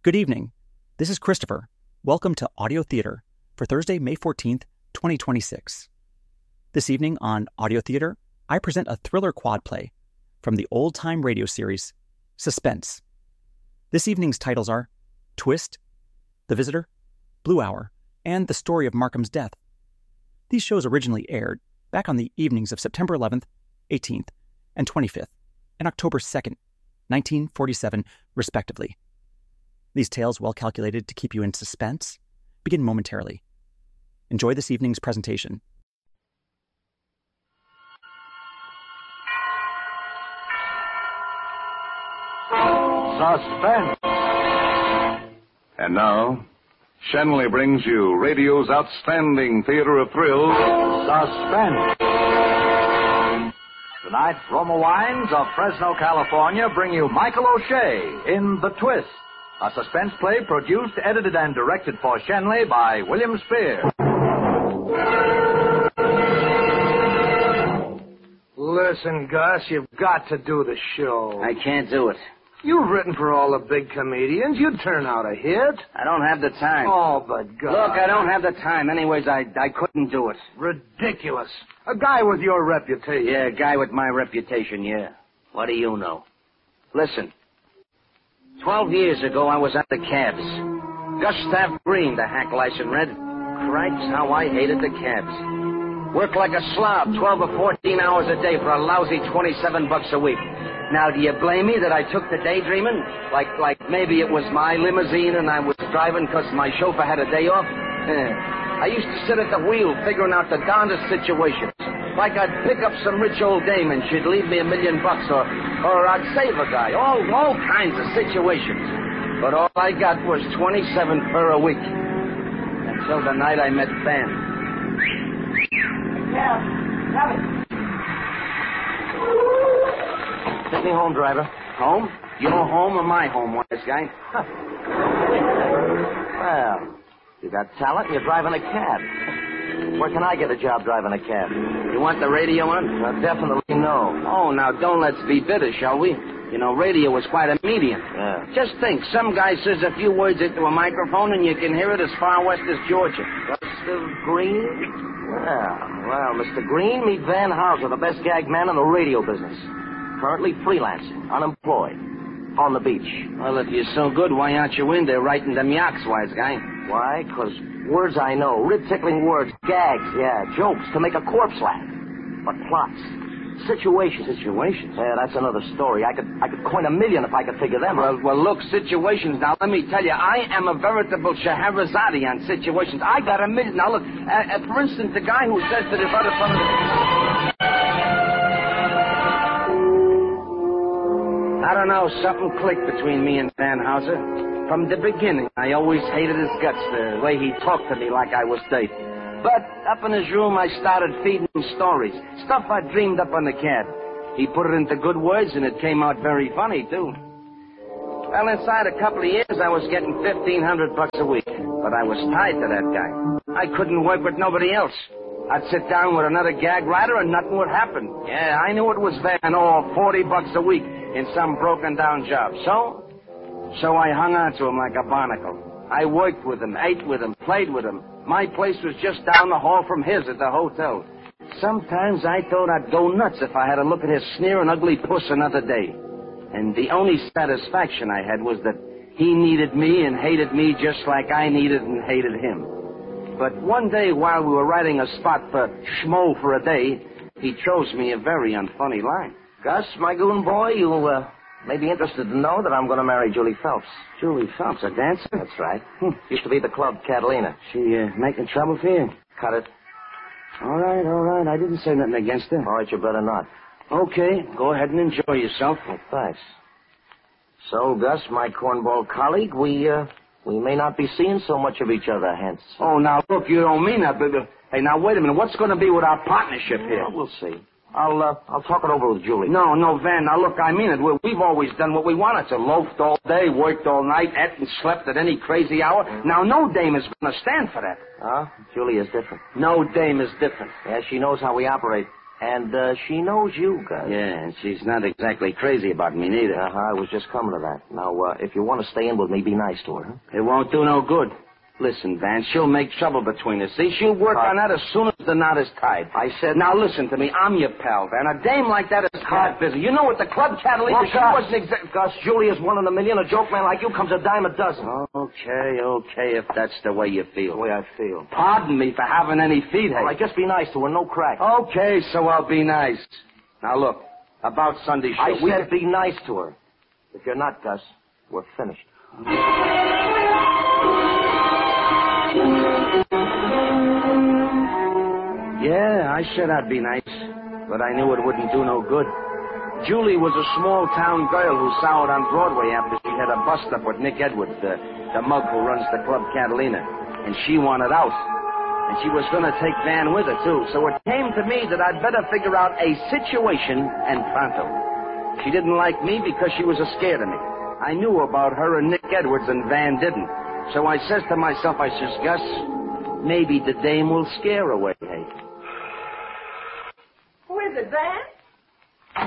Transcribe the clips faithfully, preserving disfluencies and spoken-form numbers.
Good evening. This is Christopher. Welcome to Audio Theater for Thursday, May fourteenth, twenty twenty-six. This evening on Audio Theater, I present a thriller quad play from the old-time radio series, Suspense. This evening's titles are Twist, The Visitor, Blue Hour, and The Story of Markham's Death. These shows originally aired back on the evenings of September eleventh, eighteenth, and twenty-fifth, and October second, nineteen forty-seven, respectively. These tales, well calculated to keep you in suspense, begin momentarily. Enjoy this evening's presentation. Suspense. And now, Shenley brings you radio's outstanding theater of thrills, Suspense. Tonight, Roma Wines of Fresno, California bring you Michael O'Shea in The Twist, a suspense play produced, edited, and directed for Shenley by William Spear. Listen, Gus, you've got to do the show. I can't do it. You've written for all the big comedians. You'd turn out a hit. I don't have the time. Oh, but God. Look, I don't have the time. Anyways, I I couldn't do it. Ridiculous. A guy with your reputation. Yeah, a guy with my reputation, yeah. What do you know? Listen. Twelve years ago, I was at the cabs. Gustav Green, the hack license read. Cripes, how I hated the cabs. Work like a slob, twelve or fourteen hours a day for a lousy twenty-seven bucks a week. Now, do you blame me that I took to daydreaming? Like, like maybe it was my limousine and I was driving because my chauffeur had a day off? I used to sit at the wheel figuring out the darndest situations. Like I'd pick up some rich old dame and she'd leave me a million bucks, or, or I'd save a guy. All, all kinds of situations. But all I got was twenty-seven per a week. Until the night I met Van. Yeah, have it. Take me home, driver. Home? Your home or my home, wise guy? Huh. Well, you got talent and you're driving a cab. Where can I get a job driving a cab? You want the radio on? Uh, definitely no. Oh, now don't let's be bitter, shall we? You know, radio was quite a medium. Yeah. Just think, some guy says a few words into a microphone and you can hear it as far west as Georgia. Mister Green? Well, well, Mister Green, meet Van Houser, the best gag man in the radio business. Currently freelancing, unemployed, on the beach. Well, if you're so good, why aren't you in there writing them yaks, wise guy? Why? Because words I know, rib-tickling words, gags, yeah, jokes to make a corpse laugh. But plots, situations. Situations? Yeah, that's another story. I could I could coin a million if I could figure them out. Well, well, look, situations. Now, let me tell you, I am a veritable Scheherazade on situations. I got a million. Now, look, uh, uh, for instance, the guy who says that if other fellas... I don't know, something clicked between me and Van Houser. From the beginning, I always hated his guts, the way he talked to me like I was dirt. But up in his room, I started feeding him stories, stuff I dreamed up on the cab. He put it into good words, and it came out very funny, too. Well, inside a couple of years, I was getting fifteen hundred bucks a week, but I was tied to that guy. I couldn't work with nobody else. I'd sit down with another gag writer and nothing would happen. Yeah, I knew it was Van, oh, forty bucks a week in some broken-down job. So, so I hung on to him like a barnacle. I worked with him, ate with him, played with him. My place was just down the hall from his at the hotel. Sometimes I thought I'd go nuts if I had to look at his sneering, ugly puss another day. And the only satisfaction I had was that he needed me and hated me just like I needed and hated him. But one day, while we were writing a spot for Schmo for a Day, he chose me a very unfunny line. Gus, my goon boy, you uh, may be interested to know that I'm going to marry Julie Phelps. Julie Phelps, a dancer? That's right. Hmm. Used to be at the club, Catalina. She uh, making trouble for you? Cut it. All right, all right. I didn't say nothing against her. All right, you better not. Okay, go ahead and enjoy yourself. Well, thanks. So, Gus, my cornball colleague, we, uh... we may not be seeing so much of each other, hence. Oh, now, look, you don't mean that, but... Uh, hey, now, wait a minute. What's going to be with our partnership here? Well, we'll see. I'll, uh, I'll talk it over with Julie. No, no, Van. Now, look, I mean it. We're, we've always done what we wanted to. Loafed all day, worked all night, ate and slept at any crazy hour. Now, no dame is going to stand for that. Huh? Julie is different. No dame is different. Yeah, she knows how we operate. And uh, she knows you, Gus. Yeah, and she's not exactly crazy about me neither. Uh-huh, I was just coming to that. Now, uh, if you want to stay in with me, be nice to her. Huh? It won't do no good. Listen, Van, she'll make trouble between us. See, she'll work Cut. on that as soon as the knot is tied. I said... Now, listen to me. I'm your pal, Van. A dame like that is hard busy. You know what the club Catalina... Well, she Gus, wasn't exactly... Gus, Julia's one in a million. A joke man like you comes a dime a dozen. Okay, okay, if that's the way you feel. The way I feel. Pardon me for having any feet, hey. All right, just be nice to her. No crack. Okay, so I'll be nice. Now, look, about Sunday show... I we said can... be nice to her. If you're not, Gus, we're finished. Yeah, I said I'd be nice, but I knew it wouldn't do no good. Julie was a small-town girl who soured on Broadway after she had a bust-up with Nick Edwards, the, the mug who runs the Club Catalina, and she wanted out. And she was going to take Van with her, too, so it came to me that I'd better figure out a situation and pronto. She didn't like me because she was scared of me. I knew about her and Nick Edwards, and Van didn't. So I says to myself, I says, Gus, maybe the dame will scare her away, hey? Who is it, Van?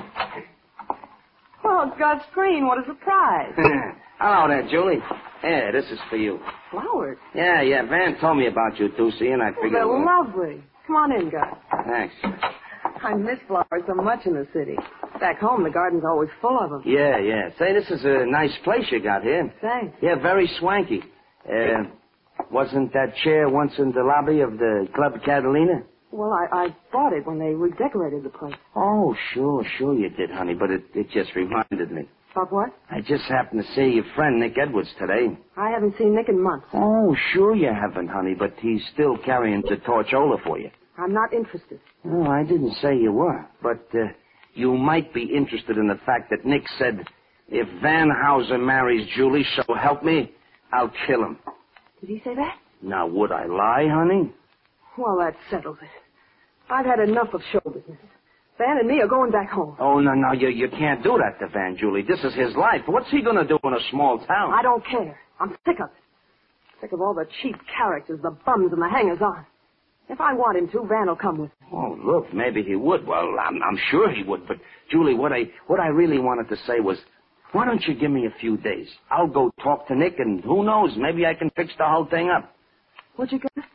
Oh, Gus Green, what a surprise. Hello there, Julie. Yeah, this is for you. Flowers? Yeah, yeah, Van told me about you, Doocy, and I Oh, figured... they're well, lovely. Come on in, Gus. Thanks. I miss flowers so much in the city. Back home, the garden's always full of them. Yeah, yeah. Say, this is a nice place you got here. Thanks. Yeah, very swanky. Uh, wasn't that chair once in the lobby of the Club Catalina? Well, I, I bought it when they redecorated the place. Oh, sure, sure you did, honey, but it, it just reminded me. About what? I just happened to see your friend Nick Edwards today. I haven't seen Nick in months. Oh, sure you haven't, honey, but he's still carrying the torchola for you. I'm not interested. Oh, I didn't say you were, but uh, you might be interested in the fact that Nick said, if Van Houser marries Julie, so help me, I'll kill him. Did he say that? Now, would I lie, honey? Well, that settles it. I've had enough of show business. Van and me are going back home. Oh, no, no, you, you can't do that to Van, Julie. This is his life. What's he going to do in a small town? I don't care. I'm sick of it. Sick of all the cheap characters, the bums, and the hangers-on. If I want him to, Van will come with me. Oh, look, maybe he would. Well, I'm, I'm sure he would. But, Julie, what I what I really wanted to say was, why don't you give me a few days? I'll go talk to Nick, and who knows, maybe I can fix the whole thing up. Would you, Gus?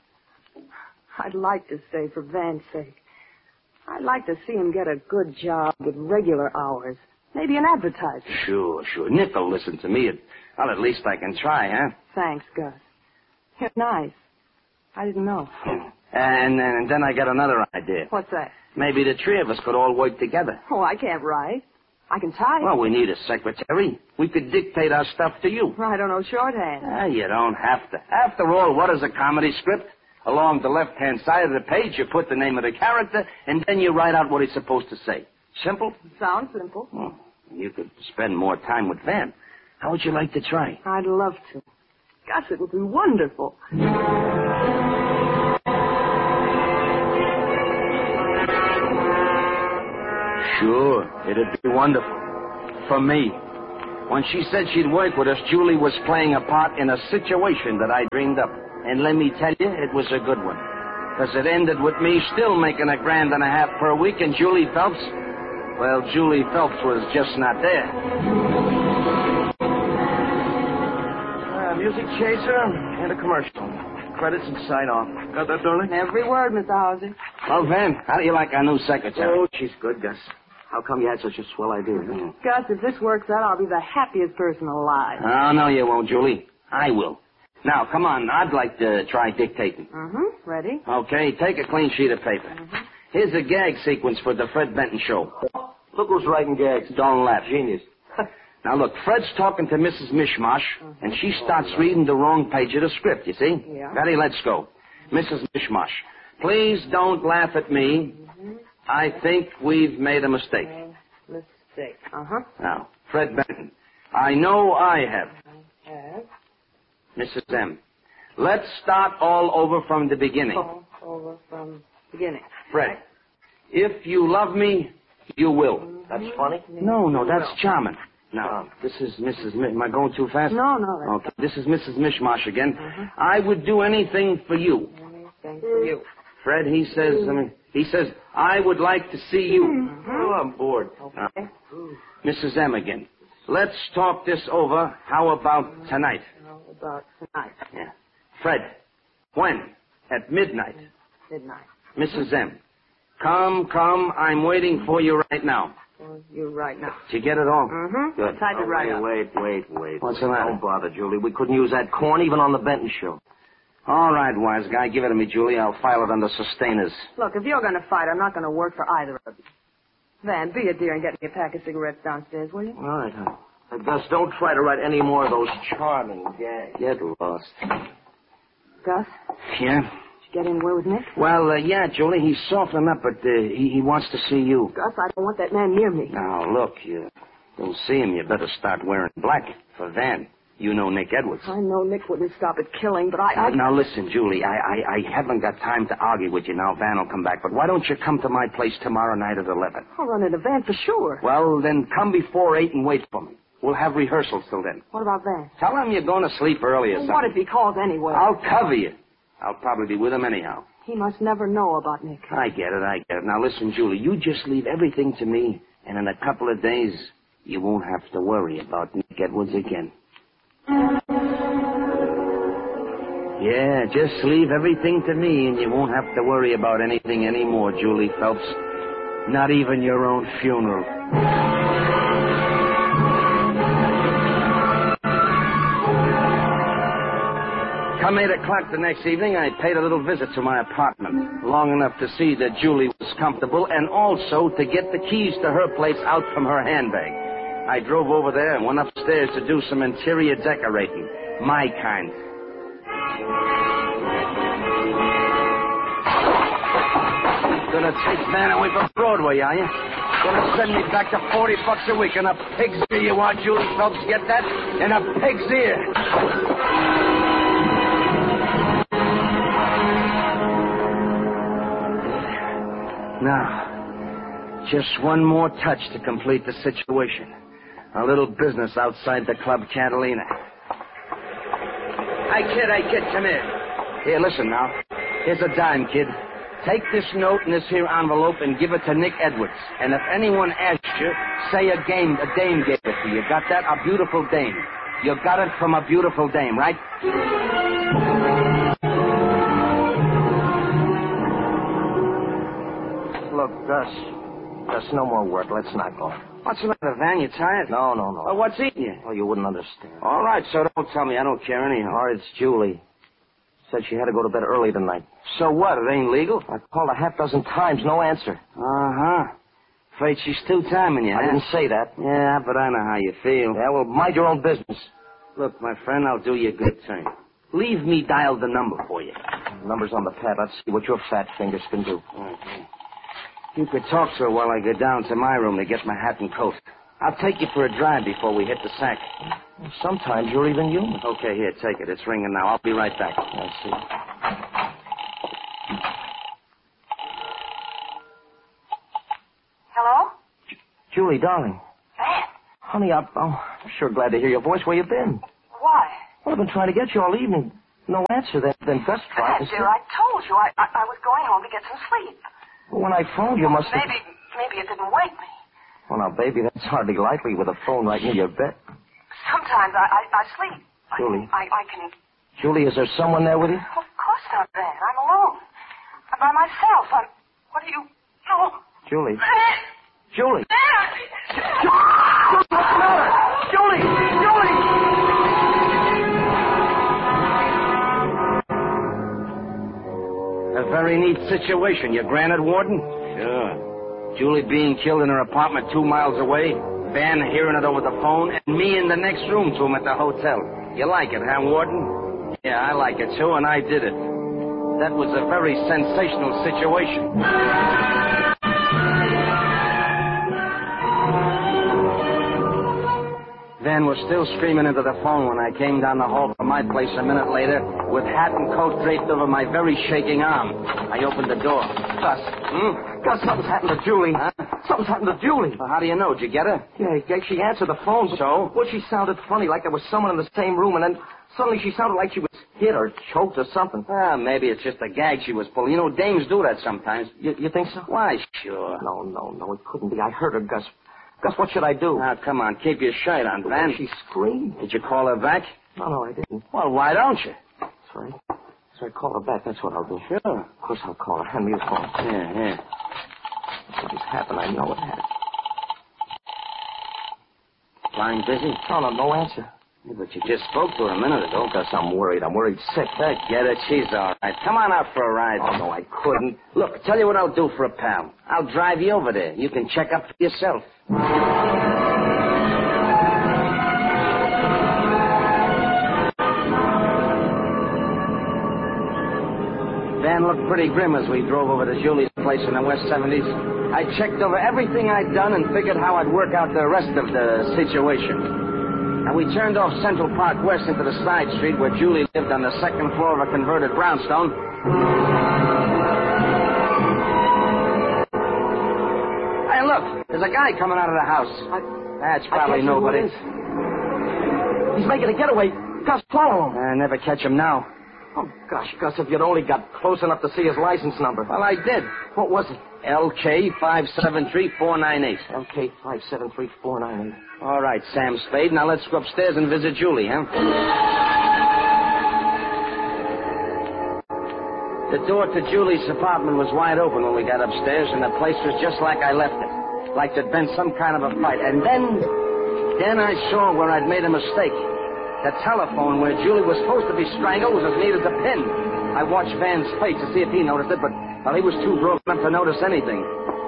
I'd like to stay for Van's sake. I'd like to see him get a good job with regular hours. Maybe an advertiser. Sure, sure. Nick will listen to me. Well, at least I can try, huh? Thanks, Gus. You're nice. I didn't know. And, and then I got another idea. What's that? Maybe the three of us could all work together. Oh, I can't write. I can type. Well, we need a secretary. We could dictate our stuff to you. I don't know shorthand. Ah, you don't have to. After all, what is a comedy script? Along the left-hand side of the page, you put the name of the character, and then you write out what he's supposed to say. Simple? Sounds simple. Well, you could spend more time with Van. How would you like to try? I'd love to. Gus, it would be wonderful. Sure, it'd be wonderful. For me. When she said she'd work with us, Julie was playing a part in a situation that I dreamed up. And let me tell you, it was a good one. Because it ended with me still making a grand and a half per week, and Julie Phelps, well, Julie Phelps was just not there. Uh, music chaser and a commercial. Credits and sign off. Got that, darling? Every word, Mister Hauser. Well, Van, how do you like our new secretary? Oh, she's good, Gus. How come you had such a swell idea? Huh? Gus, if this works out, I'll be the happiest person alive. Oh, no, you won't, Julie. I will. Now, come on. I'd like to try dictating. Mm-hmm. Ready? Okay, take a clean sheet of paper. Mm-hmm. Here's a gag sequence for the Fred Benton show. Look who's writing gags. Don't laugh. Genius. Now, look, Fred's talking to Missus Mishmash, mm-hmm. and she starts reading the wrong page of the script, you see? Yeah. Ready? Let's go. Missus Mishmash, please don't laugh at me. Mm-hmm. I think we've made a mistake. Uh, mistake. Uh-huh. Now, Fred Benton, I know I have. I have. Missus M, let's start all over from the beginning. All over from beginning. Fred, if you love me, you will. That's funny? No, no, that's charming. Now, this is Missus Mi- am I going too fast? No, no. That's Okay, this is Missus Mishmash again. Uh-huh. I would do anything for you. Anything for you. Fred, he says, I mean, he says, I would like to see you. Oh, I'm bored. Okay. Uh, Missus M again. Let's talk this over. How about tonight? How about tonight? Yeah. Fred, when? At midnight. Midnight. Missus M. Come, come. I'm waiting for you right now. Well, you're right now. Did you get it all? Mm-hmm. Good. Type it Oh, right wait, up. wait, wait, wait. What's the matter? Don't bother, Julie. We couldn't use that corn even on the Benton show. All right, wise guy. Give it to me, Julie. I'll file it under sustainers. Look, if you're going to fight, I'm not going to work for either of you. Van, be a dear and get me a pack of cigarettes downstairs, will you? All right, honey. Uh, Gus, don't try to write any more of those charming gags. Get lost. Gus, Yeah? did you get anywhere with Nick? Well, uh, yeah, Julie, he's softening up, but uh, he, he wants to see you. Gus, I don't want that man near me. Now, look, you don't see him, you better start wearing black for Van. You know Nick Edwards. I know Nick wouldn't stop at killing, but I... I... Now, listen, Julie, I, I, I haven't got time to argue with you now. Van will come back, but why don't you come to my place tomorrow night at eleven? I'll run in a van for sure. Well, then come before eight and wait for me. We'll have rehearsals till then. What about Van? Tell him you're going to sleep early or Well, something. what if he calls anyway? I'll cover you. I'll probably be with him anyhow. He must never know about Nick. I get it, I get it. Now, listen, Julie, you just leave everything to me, and in a couple of days, you won't have to worry about Nick Edwards again. Yeah, just leave everything to me, and you won't have to worry about anything anymore, Julie Phelps. Not even your own funeral. Come eight o'clock the next evening, I paid a little visit to my apartment, long enough to see that Julie was comfortable, and also to get the keys to her place out from her handbag. I drove over there and went upstairs to do some interior decorating. My kind. Gonna take Van away from Broadway, are you? Gonna send me back to forty bucks a week and a pig's ear you want, Julie Phelps? Get that? And a pig's ear. Now, just one more touch to complete the situation. A little business outside the Club Catalina. Hey, kid, hey, kid, come here. Here, listen now. Here's a dime, kid. Take this note in this here envelope and give it to Nick Edwards. And if anyone asks you, say a game, a dame gave it to you. Got that? A beautiful dame. You got it from a beautiful dame, right? Look, Gus. Gus, no more work. Let's not go. What's the matter, Van? You tired? No, no, no. Oh, what's eating you? Oh, you wouldn't understand. All right, so don't tell me. I don't care anyhow. Or it's Julie. Said she had to go to bed early tonight. So what? It ain't legal? I called a half dozen times, no answer. Uh-huh. Afraid she's two-timing you, I huh? didn't say that. Yeah, but I know how you feel. Yeah, well, mind your own business. Look, my friend, I'll do you a good turn. Leave me dial the number for you. The number's on the pad. Let's see what your fat fingers can do. Okay. You could talk to her while I go down to my room to get my hat and coat. I'll take you for a drive before we hit the sack. Sometimes you're even human. Okay, here, take it. It's ringing now. I'll be right back. I see. Hello? Julie, darling. Van? Honey, I'm, oh, I'm sure glad to hear your voice. Where you been? Why? Well, I've been trying to get you all evening. No answer. Then, then Gus tried. Van, dear, I told you. I, I, I was going home to get some sleep. Well, when I phoned, you must have... Maybe, maybe it didn't wake me. Well, now, baby, that's hardly likely with a phone right near your bed. Sometimes I, I, I sleep. Julie. I, I, I can... Julie, is there someone there with you? Of course not, Van. I'm alone. I'm by myself. I'm... What are you... Oh. Julie. Van! Julie. Van! What's the matter? Julie! Julie! A very neat situation, you granted, Warden? Sure. Julie being killed in her apartment two miles away, Van hearing it over the phone, and me in the next room to him at the hotel. You like it, huh, Warden? Yeah, I like it, too, and I did it. That was a very sensational situation. Van was still screaming into the phone when I came down the hall from my place a minute later with hat and coat draped over my very shaking arm. I opened the door. Gus. Hmm? Gus, something's happened to Julie. Huh? Something's happened to Julie. Well, how do you know? Did you get her? Yeah, yeah, she answered the phone. So? Well, she sounded funny, like there was someone in the same room, and then Suddenly she sounded like she was hit or choked or something. Ah, maybe it's just a gag she was pulling. You know, dames do that sometimes. You, you think so? Why, sure. No, no, no, it couldn't be. I heard her, Gus. Gus, what should I do? Now, come on, keep your shirt on, Van. She screamed. Did you call her back? No, no, I didn't. Well, why don't you? That's right. So I call her back. That's what I'll do. Sure. Of course I'll call her. Hand me the phone. Yeah, yeah. What just happened? I know it had. Line busy? No, no, no answer. Yeah, but you just spoke to her a minute ago. Gus, I'm worried. I'm worried sick. Forget it. She's all right. Come on out for a ride. Oh, no, I couldn't. Look, tell you what I'll do for a pal. I'll drive you over there. You can check up for yourself. Van looked pretty grim as we drove over to Julie's place in the West seventies. I checked over everything I'd done and figured how I'd work out the rest of the situation. Now, we turned off Central Park West into the side street where Julie lived on the second floor of a converted brownstone. Hey, look, there's a guy coming out of the house. I, That's probably nobody. He's making a getaway. Gus, follow him. I never catch him now. Oh, gosh, Gus, if you'd only got close enough to see his license number. Well, I did. What was it? L K five seven three four nine eight. L K five seven three four nine eight. All right, Sam Spade. Now let's go upstairs and visit Julie, huh? The door to Julie's apartment was wide open when we got upstairs, and the place was just like I left it. Like there'd been some kind of a fight. And then, then I saw where I'd made a mistake. The telephone where Julie was supposed to be strangled was as neat as a pin. I watched Van's face to see if he noticed it, but, well, he was too broken up to notice anything.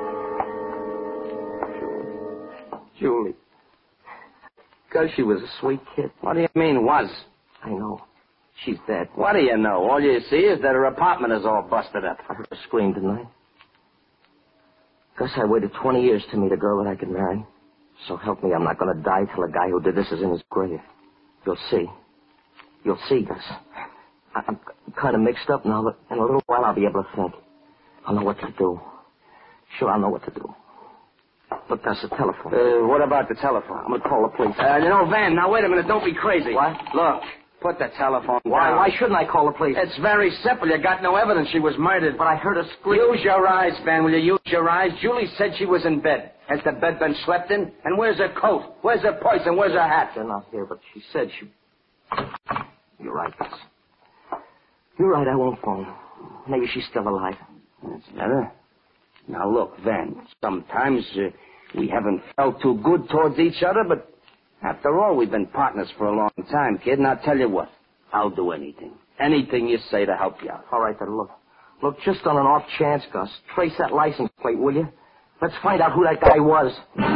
Julie. Gus, she was a sweet kid. What do you mean, was? I know. She's dead. What do you know? All you see is that her apartment is all busted up. I heard her scream, didn't I? Gus, I waited twenty years to meet a girl that I could marry. So help me, I'm not going to die till the guy who did this is in his grave. You'll see. You'll see, Gus. I- I'm kind of mixed up now, but in a little while I'll be able to think. I'll know what to do. Sure, I'll know what to do. Look, Gus, the telephone. Uh, what about the telephone? I'm going to call the police. Uh, you know, Van, now wait a minute. Don't be crazy. What? Look, put the telephone Why, down. why shouldn't I call the police? It's very simple. You got no evidence she was murdered. But I heard her scream. Use your eyes, Van. Will you use your eyes? Julie said she was in bed. Has the bed been slept in? And where's her coat? Where's her purse? And where's her hat? They're not here, but she said she... You're right, Gus. You're right, I won't phone. Maybe she's still alive. That's better. Now, look, Van, sometimes uh, we haven't felt too good towards each other, but after all, we've been partners for a long time, kid, and I'll tell you what. I'll do anything. Anything you say to help you out. All right, then, look. Look, just on an off chance, Gus, trace that license plate, will you? Let's find out who that guy was.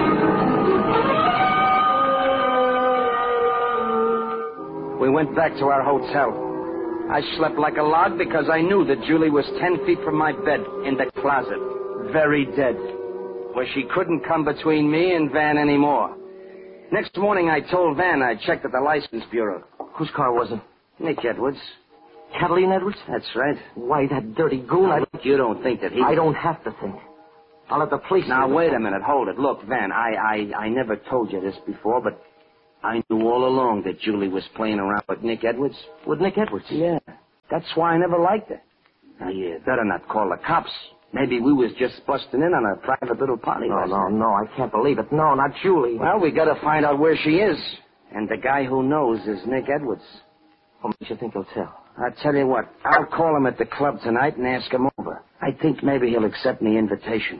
We went back to our hotel. I slept like a log because I knew that Julie was ten feet from my bed in the closet, very dead, where she couldn't come between me and Van anymore. Next morning, I told Van I checked at the license bureau. Whose car was it? Nick Edwards. Kathleen Edwards? That's right. Why, that dirty goon. I, You don't think that he... I don't have to think. I'll let the police... Now, do wait it. a minute. Hold it. Look, Van, I, I, I never told you this before, but I knew all along that Julie was playing around with Nick Edwards. With Nick Edwards? Yeah. That's why I never liked her. Now, you better not call the cops. Maybe we was just busting in on a private little party. No, last no, night. no, I can't believe it. No, not Julie. Well, we gotta find out where she is. And the guy who knows is Nick Edwards. What makes you think he'll tell? I'll tell you what. I'll call him at the club tonight and ask him over. I think maybe he'll accept my invitation.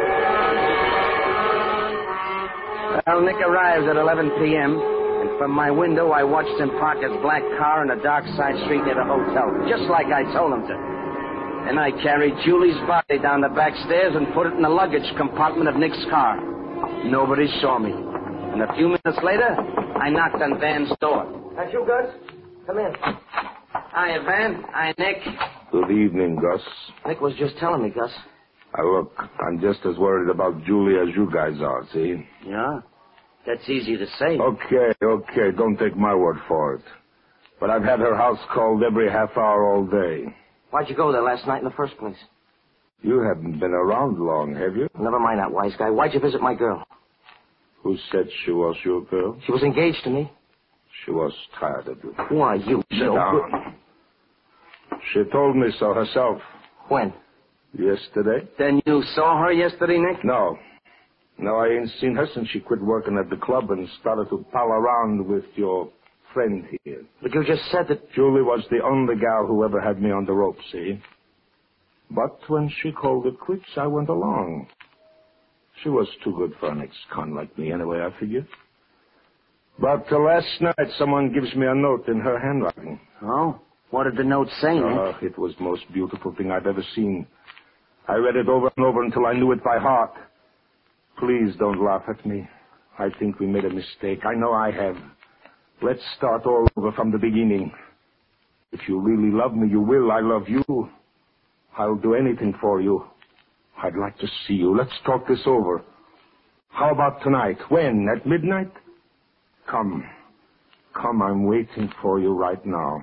Well, Nick arrives at eleven p.m., and from my window I watched him park his black car on a dark side street near the hotel, just like I told him to. Then I carried Julie's body down the back stairs and put it in the luggage compartment of Nick's car. Nobody saw me. And a few minutes later, I knocked on Van's door. That's you, Gus? Come in. Hiya, Van. Hi, Nick. Good evening, Gus. Nick was just telling me, Gus. Now, look, I'm just as worried about Julie as you guys are, see? Yeah? That's easy to say. Okay, okay, don't take my word for it. But I've had her house called every half hour all day. Why'd you go there last night in the first place? You haven't been around long, have you? Never mind that wise guy. Why'd you visit my girl? Who said she was your girl? She was engaged to me. She was tired of you. Why, you Sit so down. She told me so herself. When? Yesterday? Then you saw her yesterday, Nick? No. No, I ain't seen her since she quit working at the club and started to pal around with your friend here. But you just said that... Julie was the only gal who ever had me on the rope, see? But when she called it quits, I went along. She was too good for an ex-con like me anyway, I figured. But uh, last night, someone gives me a note in her handwriting. Oh? What did the note say, Nick? Oh, it was the most beautiful thing I've ever seen. I read it over and over until I knew it by heart. Please don't laugh at me. I think we made a mistake. I know I have. Let's start all over from the beginning. If you really love me, you will. I love you. I'll do anything for you. I'd like to see you. Let's talk this over. How about tonight? When? At midnight? Come. Come, I'm waiting for you right now.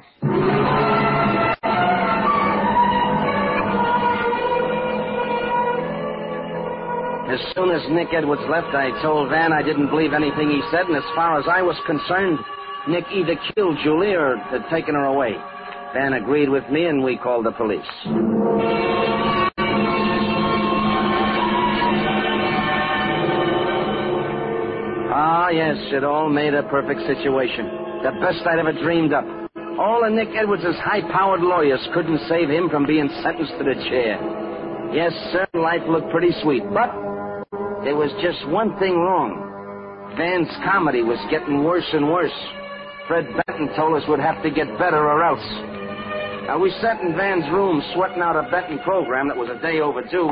As soon as Nick Edwards left, I told Van I didn't believe anything he said, and as far as I was concerned, Nick either killed Julie or had taken her away. Van agreed with me, and we called the police. Ah, yes, it all made a perfect situation. The best I'd ever dreamed up. All of Nick Edwards' high-powered lawyers couldn't save him from being sentenced to the chair. Yes, sir, life looked pretty sweet, but there was just one thing wrong. Van's comedy was getting worse and worse. Fred Benton told us we'd have to get better or else. Now, we sat in Van's room sweating out a Benton program that was a day overdue.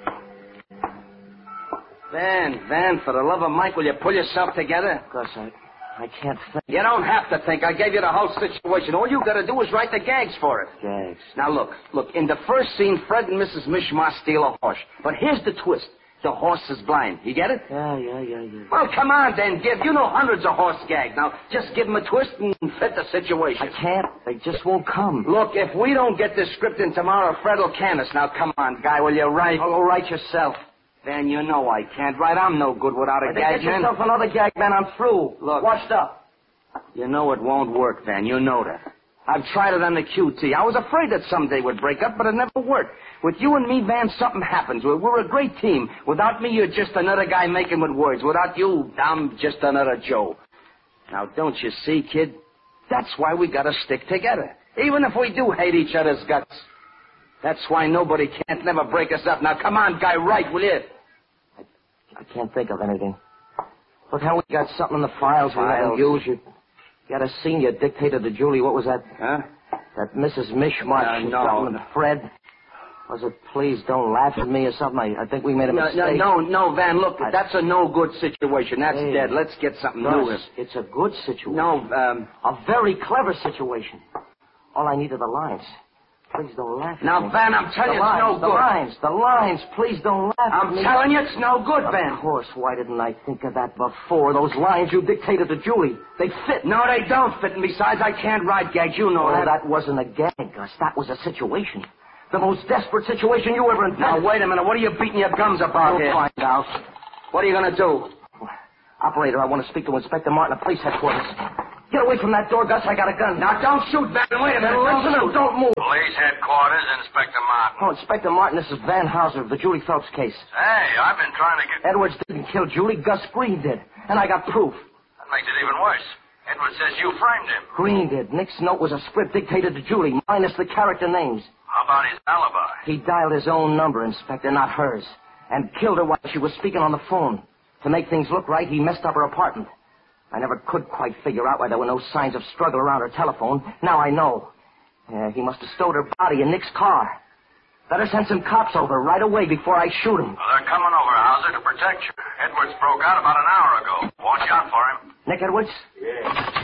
Van, Van, for the love of Mike, will you pull yourself together? Gus, I, I can't think. You don't have to think. I gave you the whole situation. All you got to do is write the gags for it. Gags. Now, look, look, in the first scene, Fred and Missus Mishmash steal a horse. But here's the twist. The horse is blind. You get it? Yeah, yeah, yeah, yeah. Well, come on, then, Gib. You know hundreds of horse gags. Now, just give them a twist and fit the situation. I can't. They just won't come. Look, if we don't get this script in tomorrow, Fred will can us. Now, come on, guy, will you write? I'll write yourself. Van, you know I can't write. I'm no good without a gag, Get man. yourself another gag, man. I'm through. Look. Washed up. You know it won't work, Van. You know that. I've tried it on the Q T. I was afraid that someday would break up, but it never worked. With you and me, Van, something happens. We're, we're a great team. Without me, you're just another guy making with words. Without you, I'm just another Joe. Now, don't you see, kid? That's why we gotta stick together. Even if we do hate each other's guts. That's why nobody can't never break us up. Now, come on, guy, write, will you? I, I can't think of anything. Look how we got something in the files, we haven't Files? used. You got a senior dictator to Julie. What was that? Huh? That Missus Mishmash. Uh, no, something no. with Fred. Was it please don't laugh at me or something? I, I think we made a No, mistake. no, no, no, Van, look, I- that's a no-good situation. That's Hey. dead. Let's get something Gus, new. it's a good situation. No, um... A very clever situation. All I need are the lines. Please don't laugh at Now, me. Van, I'm telling the you, it's lines, no the good. lines, the lines. Please don't laugh at I'm me. telling you, it's no good, Van. Of course. Why didn't I think of that before? Those lines you dictated to Julie, they fit. No, they don't fit. And besides, I can't write gags. You know Oh, that. that wasn't a gag, Gus. That was a situation. The most desperate situation you ever invented. Now, wait a minute. What are you beating your gums about You'll here? find out. What are you going to do? Operator, I want to speak to Inspector Martin at police headquarters. Get away from that door, Gus. I got a gun. Now, don't shoot, Van. Wait a minute. Listen Don't up. shoot. Don't move. Police headquarters, Inspector Martin. Oh, Inspector Martin, this is Van Hauser of the Julie Phelps case. Hey, I've been trying to get... Edwards didn't kill Julie. Gus Green did. And I got proof. That makes it even worse. Edward says you framed him. Green did. Nick's note was a script dictated to Julie, minus the character names. How about his alibi? He dialed his own number, Inspector, not hers, and killed her while she was speaking on the phone. To make things look right, he messed up her apartment. I never could quite figure out why there were no signs of struggle around her telephone. Now I know. Uh, he must have stowed her body in Nick's car. Better send some cops over right away before I shoot him. Well, they're coming over, Hauser, to protect you. Edwards broke out about an hour ago. Watch out for him. Nick Edwards? Yes.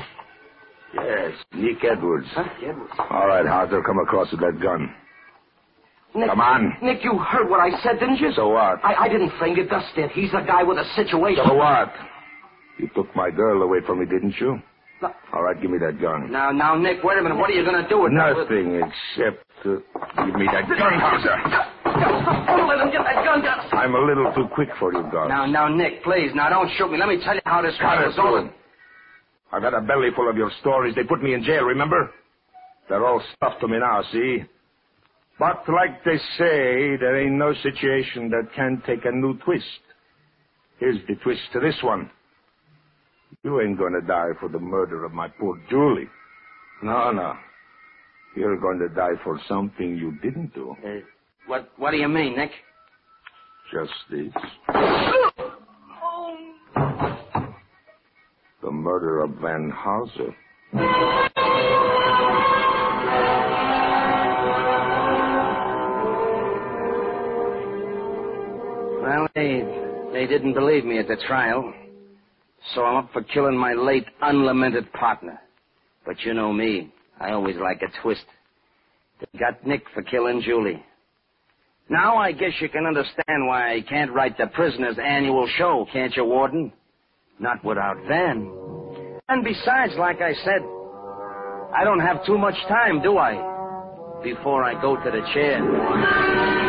Yes, Nick Edwards. Huh? Edwards. All right, Hauser, come across with that gun. Nick, Come on. Nick, you heard what I said, didn't you? So what? I, I didn't frame you. Gus did. He's the guy with a situation. So what? You took my girl away from me, didn't you? No. All right, give me that gun. Now, now, Nick, wait a minute. What are you going to do with that? Nothing except uh, give me that gun, Hauser. Don't let him get that gun, Gus. I'm a little too quick for you, Gus. Now, now, Nick, please. Now, don't shoot me. Let me tell you how this Got fight it, was over. Owen. I've had a belly full of your stories. They put me in jail, remember? They're all stuffed to me now, see? But like they say, there ain't no situation that can't take a new twist. Here's the twist to this one. You ain't gonna die for the murder of my poor Julie. No, no. You're going to die for something you didn't do. Uh, what, what do you mean, Nick? Just this. The murder of Van Hauser. Well, they, they didn't believe me at the trial. So I'm up for killing my late unlamented partner. But you know me. I always like a twist. They got Nick for killing Julie. Now I guess you can understand why I can't write the prisoner's annual show, can't you, Warden? Not without Van. And besides, like I said, I don't have too much time, do I? Before I go to the chair.